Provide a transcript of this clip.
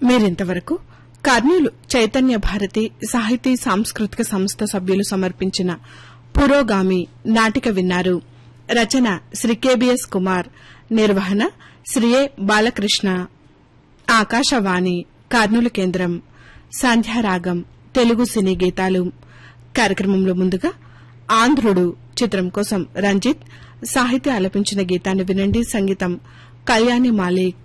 మీరింతవరకు కర్నూలు చైతన్య భారతి సాహితీ సాంస్కృతిక సంస్థ సభ్యులు సమర్పించిన పురోగామి నాటిక విన్నారు. రచన శ్రీ కెబిఎస్ కుమార్, నిర్వహణ శ్రీ ఏ బాలకృష్ణ. ఆకాశవాణి కర్నూలు కేంద్రం. సంధ్యారాగం తెలుగు సినీ గీతాలు కార్యక్రమంలో ముందుగా ఆంధ్రుడు చిత్రం కోసం రంజిత్ సాహిత్య ఆలపించిన గీతాన్ని వినండి. సంగీతం కళ్యాణి మాలిక్.